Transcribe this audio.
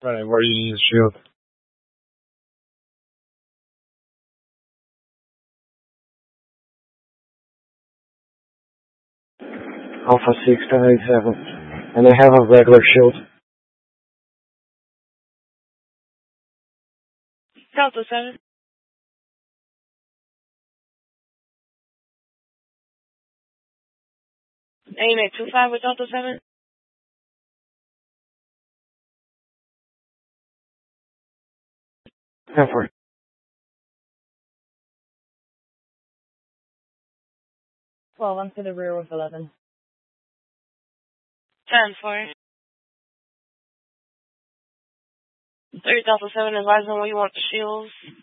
Right, where you need a shield. Alpha 6 to 87. And they have a regular shield. Delta 7. Aim at 25 with Delta 7. Go for it. 12 onto the rear with 11. 10 for it. 3 Delta 7 advising where you want the shields.